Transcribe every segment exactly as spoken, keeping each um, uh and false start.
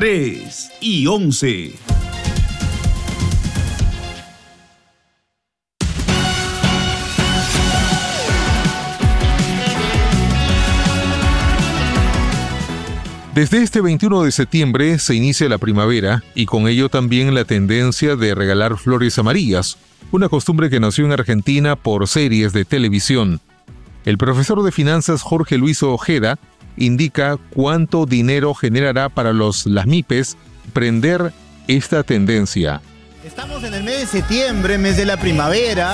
tres y once. Desde este veintiuno de septiembre se inicia la primavera y con ello también la tendencia de regalar flores amarillas, una costumbre que nació en Argentina por series de televisión. El profesor de finanzas Jorge Luis Ojeda indica cuánto dinero generará para los las MIPES prender esta tendencia. Estamos en el mes de septiembre, mes de la primavera,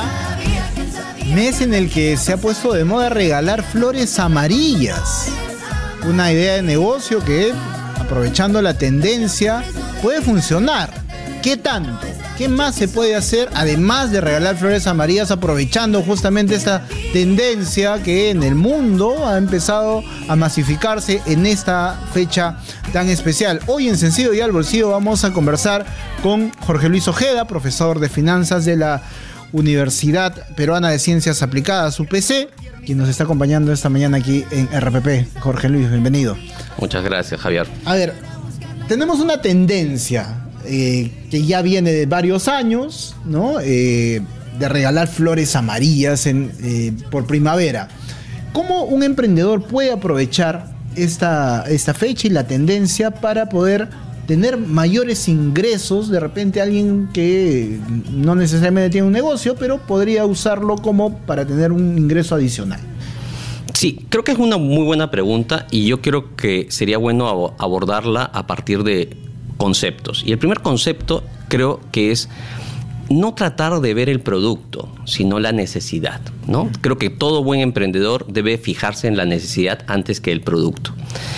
mes en el que se ha puesto de moda regalar flores amarillas. Una idea de negocio que, aprovechando la tendencia, puede funcionar. ¿Qué tanto? ¿Qué más se puede hacer además de regalar flores amarillas, aprovechando justamente esta tendencia que en el mundo ha empezado a masificarse en esta fecha tan especial? Hoy en Sencillo y al Bolsillo vamos a conversar con Jorge Luis Ojeda, profesor de finanzas de la Universidad Peruana de Ciencias Aplicadas, U P C, quien nos está acompañando esta mañana aquí en R P P. Jorge Luis, bienvenido. Muchas gracias, Javier. A ver, tenemos una tendencia eh, que ya viene de varios años, ¿no? Eh, de regalar flores amarillas en, eh, por primavera. ¿Cómo un emprendedor puede aprovechar esta, esta fecha y la tendencia para poder tener mayores ingresos? De repente alguien que no necesariamente tiene un negocio, pero podría usarlo como para tener un ingreso adicional. Sí, creo que es una muy buena pregunta y yo creo que sería bueno abordarla a partir de conceptos. Y el primer concepto creo que es no tratar de ver el producto, sino la necesidad, ¿no? Creo que todo buen emprendedor debe fijarse en la necesidad antes que el producto.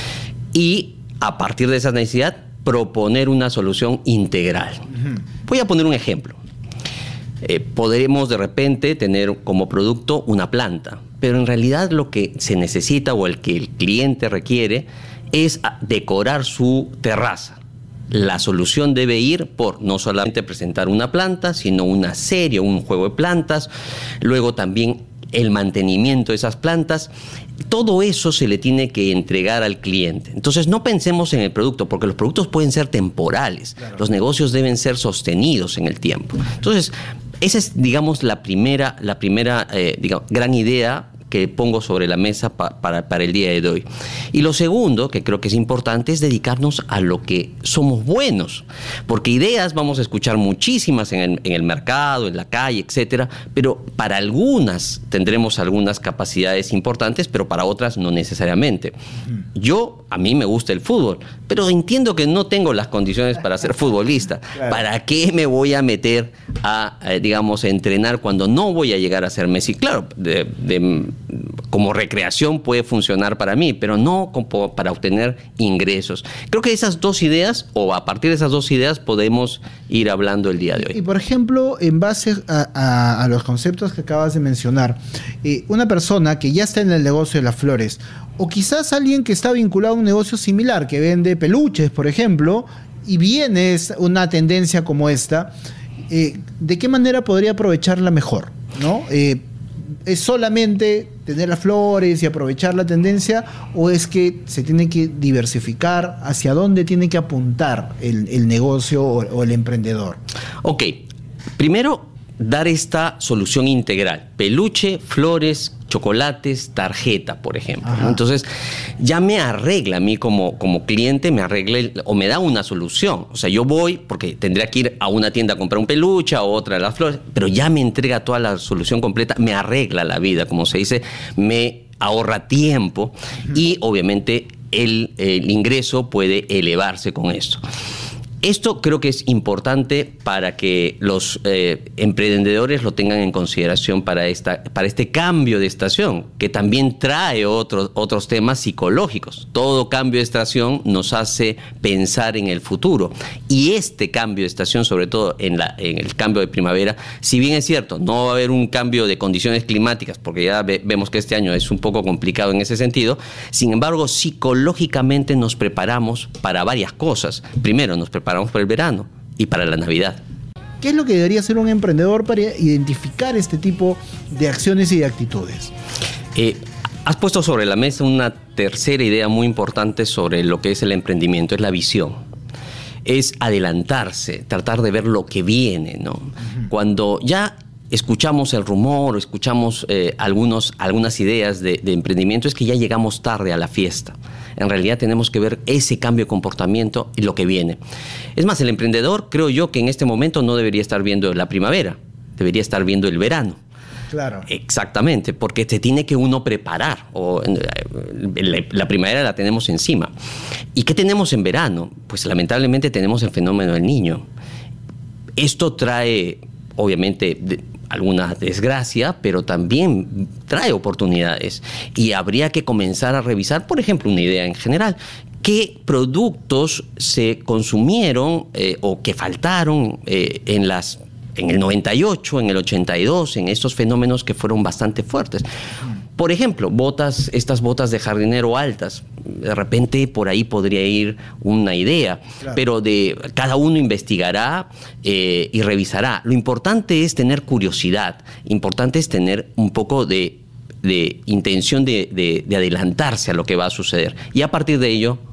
Y a partir de esa necesidad, proponer una solución integral. Uh-huh. Voy a poner un ejemplo. Eh, podremos de repente tener como producto una planta, pero en realidad lo que se necesita o el que el cliente requiere es decorar su terraza. La solución debe ir por no solamente presentar una planta, sino una serie, un juego de plantas, luego también el mantenimiento de esas plantas. Todo eso se le tiene que entregar al cliente. Entonces no pensemos en el producto, porque los productos pueden ser temporales. Claro. Los negocios deben ser sostenidos en el tiempo. Entonces, esa es, digamos, la primera, la primera eh, digamos, gran idea que pongo sobre la mesa pa, para, para el día de hoy. Y lo segundo, que creo que es importante, es dedicarnos a lo que somos buenos. Porque ideas vamos a escuchar muchísimas en el, en el mercado, en la calle, etcétera, pero para algunas tendremos algunas capacidades importantes, pero para otras no necesariamente. Yo, a mí me gusta el fútbol, pero entiendo que no tengo las condiciones para ser futbolista. Claro. ¿Para qué me voy a meter a, eh, digamos, a entrenar cuando no voy a llegar a ser Messi? Claro, de, de como recreación puede funcionar para mí, pero no como para obtener ingresos. Creo que esas dos ideas, o a partir de esas dos ideas, podemos ir hablando el día de hoy. Y, por ejemplo, en base a, a, a los conceptos que acabas de mencionar, eh, una persona que ya está en el negocio de las flores, o quizás alguien que está vinculado a un negocio similar, que vende peluches, por ejemplo, y viene una tendencia como esta, eh, ¿de qué manera podría aprovecharla mejor? ¿No? Eh, ¿Es solamente tener las flores y aprovechar la tendencia, o es que se tiene que diversificar? ¿Hacia dónde tiene que apuntar el, el negocio o, o el emprendedor? Ok, primero dar esta solución integral: peluche, flores, chocolates, tarjeta, por ejemplo. Ajá. Entonces, ya me arregla a mí como, como cliente, me arregla el, o me da una solución. O sea, yo voy, porque tendría que ir a una tienda a comprar un peluche, a otra de las flores, pero ya me entrega toda la solución completa, me arregla la vida, como se dice, me ahorra tiempo. Uh-huh. Y obviamente el, el ingreso puede elevarse con esto. Esto creo que es importante para que los eh, emprendedores lo tengan en consideración para, esta, para este cambio de estación, que también trae otros, otros temas psicológicos. Todo cambio de estación nos hace pensar en el futuro. Y este cambio de estación, sobre todo en, la, en el cambio de primavera, si bien es cierto, no va a haber un cambio de condiciones climáticas, porque ya ve, vemos que este año es un poco complicado en ese sentido, sin embargo, psicológicamente nos preparamos para varias cosas. Primero, nos preparamos para el verano y para la Navidad. ¿Qué es lo que debería hacer un emprendedor para identificar este tipo de acciones y de actitudes? Eh, has puesto sobre la mesa una tercera idea muy importante sobre lo que es el emprendimiento, es la visión. es adelantarse, tratar de ver lo que viene, ¿no? Uh-huh. Cuando ya escuchamos el rumor, escuchamos eh, algunos, algunas ideas de, de emprendimiento, es que ya llegamos tarde a la fiesta. En realidad tenemos que ver ese cambio de comportamiento y lo que viene. Es más, el emprendedor, creo yo, que en este momento no debería estar viendo la primavera, debería estar viendo el verano. Claro. Exactamente, porque se tiene que uno preparar. O, la, la primavera la tenemos encima. ¿Y qué tenemos en verano? Pues lamentablemente tenemos el fenómeno del Niño. Esto trae, obviamente, de, alguna desgracia, pero también trae oportunidades. Y habría que comenzar a revisar, por ejemplo, una idea en general. ¿Qué productos se consumieron eh, o que faltaron eh, en las en el noventa y ocho, en el ochenta y dos, en estos fenómenos que fueron bastante fuertes? Por ejemplo, botas, estas botas de jardinero altas. De repente por ahí podría ir una idea, claro. Pero de, cada uno investigará eh, y revisará. Lo importante es tener curiosidad, importante es tener un poco de, de intención de, de, de adelantarse a lo que va a suceder. Y a partir de ello,